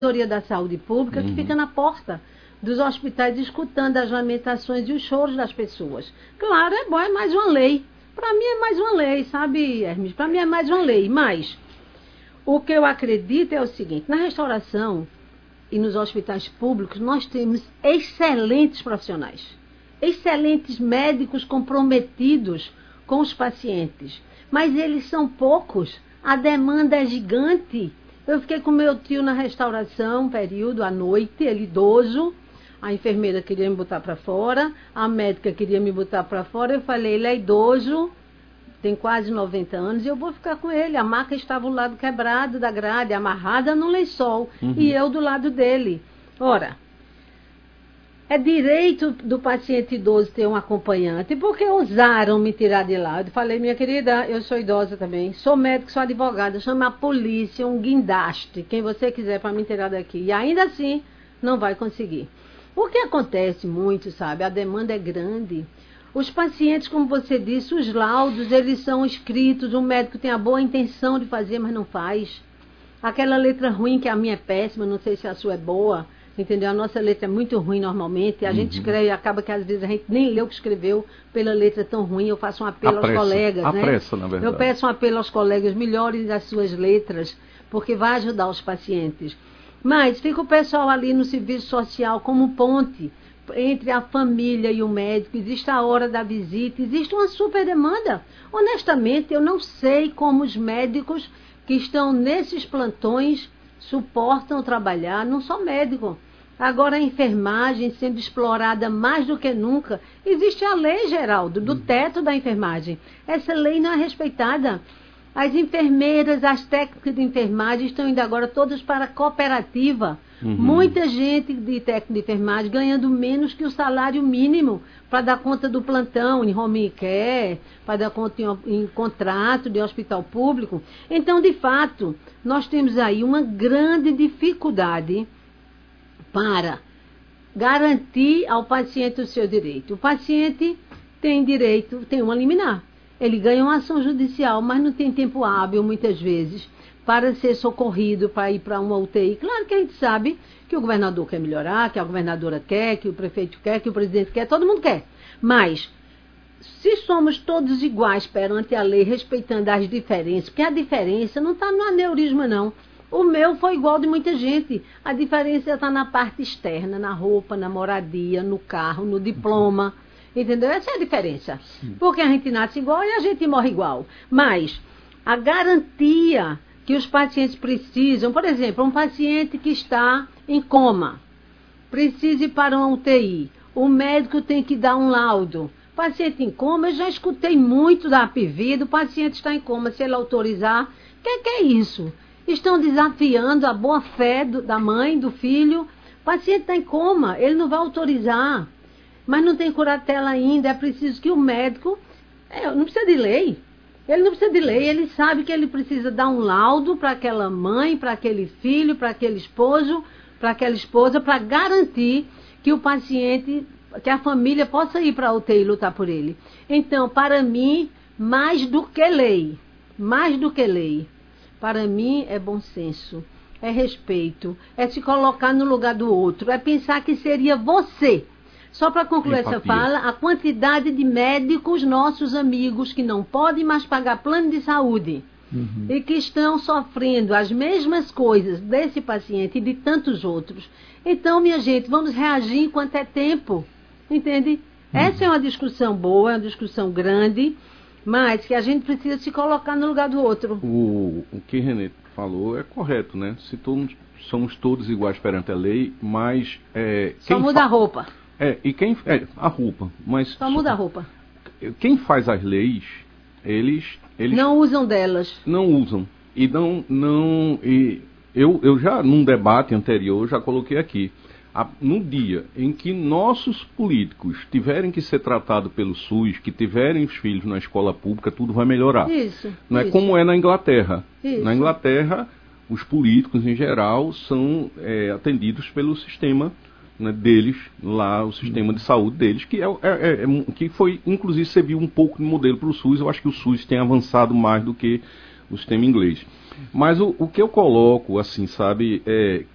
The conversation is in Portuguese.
da Saúde Pública, que fica na porta dos hospitais escutando as lamentações e os choros das pessoas. Claro, é bom, é mais uma lei. Para mim é mais uma lei, sabe, Hermes? Para mim é mais uma lei. Mas o que eu acredito é o seguinte: na restauração e nos hospitais públicos, nós temos excelentes profissionais, excelentes médicos comprometidos com os pacientes. Mas eles são poucos, a demanda é gigante. Eu fiquei com meu tio na restauração, um período, à noite, ele idoso. A enfermeira queria me botar para fora, a médica queria me botar para fora. Eu falei, ele é idoso, tem quase 90 anos, e eu vou ficar com ele. A maca estava do lado quebrado da grade, amarrada no lençol, e eu do lado dele. Ora, é direito do paciente idoso ter um acompanhante, porque ousaram me tirar de lá. Eu falei, minha querida, eu sou idosa também, sou médico, sou advogada, chama a polícia, um guindaste, quem você quiser para me tirar daqui. E ainda assim, não vai conseguir. O que acontece muito, sabe, a demanda é grande. Os pacientes, como você disse, os laudos, eles são escritos, o médico tem a boa intenção de fazer, mas não faz. Aquela letra ruim, que a minha é péssima, não sei se a sua é boa, entendeu? A nossa letra é muito ruim normalmente, a gente escreve, acaba que às vezes a gente nem lê o que escreveu pela letra tão ruim. Eu faço um apelo aos colegas, né? Pressa, na verdade. Eu peço um apelo aos colegas, melhorem as suas letras, porque vai ajudar os pacientes. Mas fica o pessoal ali no serviço social como ponte entre a família e o médico. Existe a hora da visita, existe uma super demanda. Honestamente, eu não sei como os médicos que estão nesses plantões suportam trabalhar. Não sou médico. Agora a enfermagem sendo explorada mais do que nunca. Existe a lei, Geraldo, do teto da enfermagem. Essa lei não é respeitada. As enfermeiras, as técnicas de enfermagem estão indo agora todas para a cooperativa. Muita gente de técnico de enfermagem ganhando menos que o salário mínimo para dar conta do plantão em home care, para dar conta em contrato de hospital público. Então, de fato, nós temos aí uma grande dificuldade para garantir ao paciente o seu direito. O paciente tem direito, tem uma liminar. Ele ganha uma ação judicial, mas não tem tempo hábil, muitas vezes, para ser socorrido, para ir para uma UTI. Claro que a gente sabe que o governador quer melhorar, que a governadora quer, que o prefeito quer, que o presidente quer, todo mundo quer. Mas, se somos todos iguais perante a lei, respeitando as diferenças, porque a diferença não está no aneurisma, não. O meu foi igual de muita gente. A diferença está na parte externa, na roupa, na moradia, no carro, no diploma. Entendeu? Essa é a diferença. Porque a gente nasce igual e a gente morre igual. Mas a garantia que os pacientes precisam, por exemplo, um paciente que está em coma, precisa ir para uma UTI, o médico tem que dar um laudo. Paciente em coma, eu já escutei muito da APV, o paciente está em coma, se ele autorizar, o que é isso? Estão desafiando a boa-fé da mãe, do filho. O paciente está em coma, ele não vai autorizar. Mas não tem curatela ainda, é preciso que o médico, não precisa de lei, ele não precisa de lei, ele sabe que ele precisa dar um laudo para aquela mãe, para aquele filho, para aquele esposo, para aquela esposa, para garantir que o paciente, que a família possa ir para a UTI e lutar por ele. Então, para mim, mais do que lei, para mim é bom senso, é respeito, é se colocar no lugar do outro, é pensar que seria você. Só para concluir essa fala, a quantidade de médicos, nossos amigos, que não podem mais pagar plano de saúde e que estão sofrendo as mesmas coisas desse paciente e de tantos outros. Então, minha gente, vamos reagir enquanto é tempo, entende? Essa é uma discussão boa, é uma discussão grande, mas que a gente precisa se colocar no lugar do outro. O que Renê falou é correto, né? Se somos todos iguais perante a lei, mas... Só muda a roupa. A roupa, mas... Só muda a roupa. Quem faz as leis, eles não usam delas. Não usam. Eu já, num debate anterior, já coloquei aqui. No dia em que nossos políticos tiverem que ser tratados pelo SUS, que tiverem os filhos na escola pública, tudo vai melhorar. Não é como é na Inglaterra. Na Inglaterra, os políticos, em geral, são atendidos pelo sistema, né, deles, lá, o sistema de saúde deles, que foi, inclusive, serviu um pouco de modelo para o SUS. Eu acho que o SUS tem avançado mais do que o sistema inglês. Mas o que eu coloco, assim, sabe,